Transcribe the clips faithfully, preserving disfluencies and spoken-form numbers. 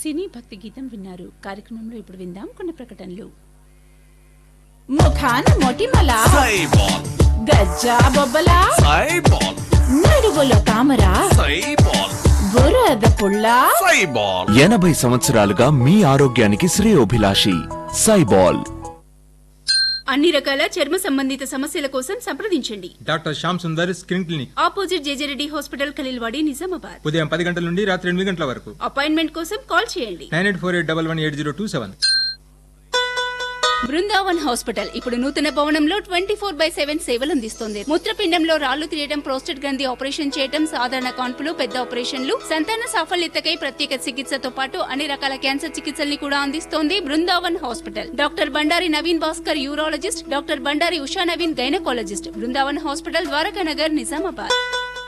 సినీ భక్తి గీతం విన్నారు. కార్యక్రమంలో ఇప్పుడు విందాం కొన్ని ప్రకటనలు. ముఖాన మొటిమల సైబాల్, గజ్జా బొబ్బల సైబాల్, నడుగులో తామర సైబాల్, బురద పుల్ల సైబాల్. ఎనభై సంవత్సరాలుగా మీ ఆరోగ్యానికి శ్రేయోభిలాషి సైబాల్. అన్ని రకాల చర్మ సంబంధిత సమస్యల కోసం సంప్రదించండి doctor Shyam Sundar skin clinic, opposite JJ Reddy hospital, Khaleelwadi, Nizamabad. ఉదయం పది గంటల నుండి రాత్రి ఎనిమిది గంటల వరకు. అపాయింట్మెంట్ కోసం కాల్ చేయండి nine eight four eight double one eight zero two seven. Brindavan hospital ఇప్పుడు నూతన భవనంలో ట్వంటీ ఫోర్ బై సెవెన్ సేవలు అందిస్తోంది. మూత్రపిండంలో రాళ్లు తీయడం, ప్రోస్టేట్ గ్రంథి ఆపరేషన్ చేయడం, సాధారణ కాన్పులు, పెద్ద ఆపరేషన్లు, సంతాన సాఫల్యతకై ప్రత్యేక చికిత్సతో పాటు అన్ని రకాల క్యాన్సర్ చికిత్సల్ని కూడా అందిస్తోంది Brindavan hospital. Doctor Bandari Naveen Bhaskar urologist, doctor Bandari Usha Naveen gynaecologist. Brindavan hospital, Dwaraka Nagar, Nizamabad.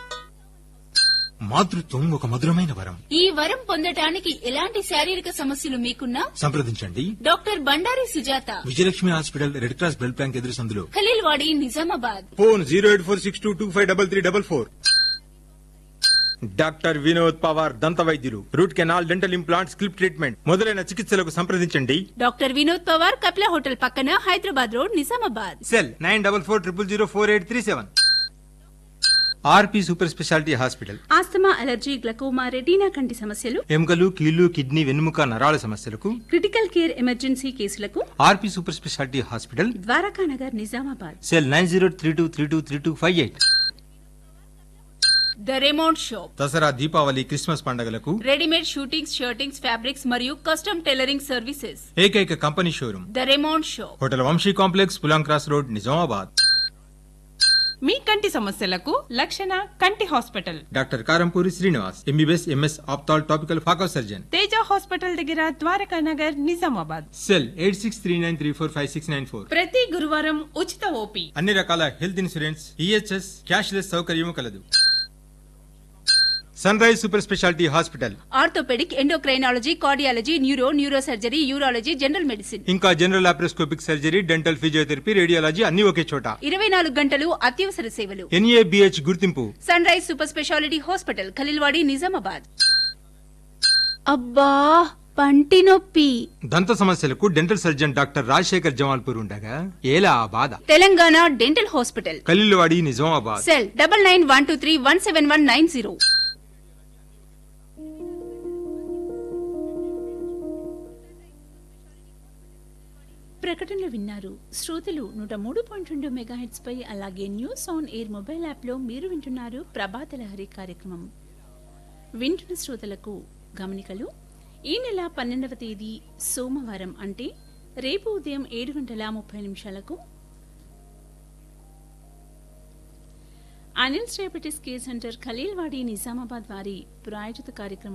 మాతృత్వం ఒక మధురమైన వరం. ఈ వరం పొందటానికి ఎలాంటి శారీరక సమస్యలు మీకున్నా సంప్రదించండి doctor Bandari Sujatha, Vijayalakshmi hospital, red cross blood bank ఎదురు సందులో. Khaleelwadi, Nizamabad. Phone zero eight four six two two five double three double four. Doctor Vinod Pawar దంత వైద్యులు, root canal, dental implant, స్కిల్ప్ treatment మొదలైన చికిత్సలకు సంప్రదించండి. డాక్టర్ వినోద్ పవార్, కపిల హోటల్ పక్కన, Hyderabad road, Nizamabad. Cell nine double four triple zero four eight three seven. ఆర్పి super speciality hospital, asthma, allergy, glaucoma, retina కంటి సమస్యలు, ఎముకలు, కీళ్లు, kidney, వెన్నుముక, నరాల సమస్యలకు, క్రిటికల్ కేర్ ఎమర్జెన్సీ కేసులకు ఆర్పి super speciality hospital, Dwaraka Nagar, Nizamabad. Cell nine zero three two three two three two five eight. The remount shop, Dasara, Deepavali, Christmas పండుగలకు readymade shootings, shirtings, fabrics మరియు custom tailoring services. ఏకైక company showroom the remount shop, hotel Vamsi complex, Pulang cross road, Nizamabad. మీ కంటి సమస్యలకు లక్షణ కంటి hospital, doctor Karampuri Srinivas, MBBS, MS, ophthal, topical, phaco surgeon. Teja hospital దగ్గర, Dwaraka Nagar, Nizamabad. Cell eight six three nine three four five six nine four. ప్రతి గురువారం ఉచిత OP. అన్ని రకాల హెల్త్ ఇన్సూరెన్స్, ఈహెచ్ఎస్, క్యాష్లెస్ సౌకర్యం కలదు. Sun rise super speciality hospital, orthopaedic, endocrinology, cardiology, neuro, neuro surgery, urology, general medicine, ఇంకా general laparoscopic surgery, dental, physiotherapy, radiology అన్ని ఒకే చోట. ఇరవై నాలుగు గంటలు అత్యవసర సేవలు. ఎన్ఏబిహెచ్ గుర్తింపు. Sun rise super speciality hospital, Khaleelwadi, Nizamabad. అబ్బా పంటి నొప్పి. దంత సమస్యలకు dental surgeon doctor Rajasekhar Jamalpur ఉండగా ఏలా ఆ బాధ. Telangana dental hospital, Khaleelwadi, Nizamabad. Cell double nine one two three one seven one nine zero. ప్రకటనలు విన్నారు. శ్రోతలు నూట మూడు పాయింట్ రెండు మెగాహెట్స్ పై, అలాగే news on air mobile app లో మీరు వింటున్నారు ప్రభాత లహరి కార్యక్రమం. వింటున్న శ్రోతలకు గమనికలు. ఈ నెల పన్నెండవ తేదీ సోమవారం, అంటే రేపు ఉదయం ఏడు గంటల ముప్పై నిమిషాలకు Anil diabetes care centre, Khaleelwadi, Nizamabad వారి ప్రాయోజిత కార్యక్రమం